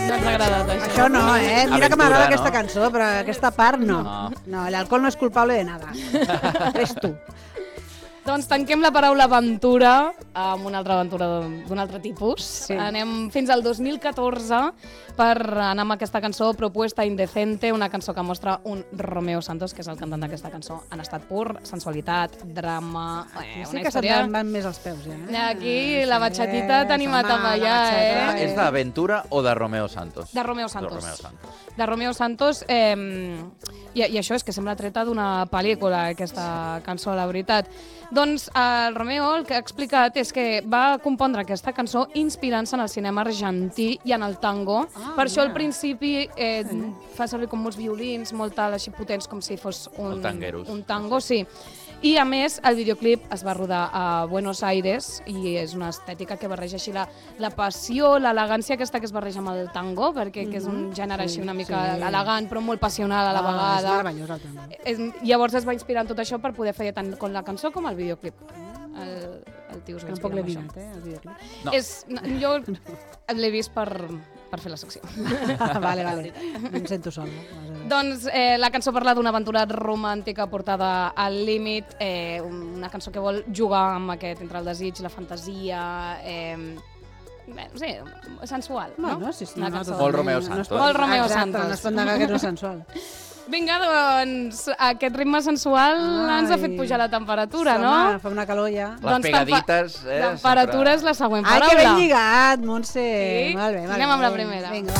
No ens ha agradat, això. Això no, Mira que m'agrada no? aquesta cançó, però aquesta part no. No, l'alcohol no és culpable de nada. És tu. Doncs tanquem la paraula aventura amb una altra aventura d'un altre tipus. Sí. Anem fins al 2014 per anar amb aquesta cançó Propuesta Indecente, una cançó que mostra un Romeo Santos, que és el cantant d'aquesta cançó, en estat pur, sensualitat, drama, Sí que se't van més els peus, ja. Aquí la batxatita t'ha animat a ballar, És d'Aventura o de Romeo Santos? De Romeo Santos. De Romeo Santos. De Romeo Santos, i això és que sembla treta d'una pel·lícula, aquesta cançó, la veritat. Doncs el Romeo el que ha explicat és que va compondre aquesta cançó inspirant-se en el cinema argentí i en el tango. Per això al principi fa servir com molts violins, molt tal, així potents, com si fos un tango, sí. I, a més, el videoclip es va rodar a Buenos Aires i és una estètica que barreja així la passió, l'elegància aquesta que es barreja amb el tango, perquè és un gènere així una mica elegant, però molt passional a la vegada. És meravellós el tango. Llavors es va inspirar en tot això per poder fer tant com la cançó com el videoclip. El tio es va Tampoc inspirar l'he en mirat, el videoclip. No. Jo l'he vist per fer la secció. Vale. Em sento sol. Doncs la cançó parla d'una aventura romàntica portada al límit, una cançó que vol jugar amb aquest entre el desig, la fantasia, sí, sensual, no? Bueno, sí. Molt Romeo Santos. Molt Romeo Santos. Santos. No es pot negar que no és sensual. Vinga, doncs, aquest ritme sensual ens ha fet pujar la temperatura, no? Home, fa una calor ja. Les pegadites... Temperatura és la següent Ai, paraula. que ben lligat, Montse. Sí? Molt bé. Anem amb la primera. Vinga,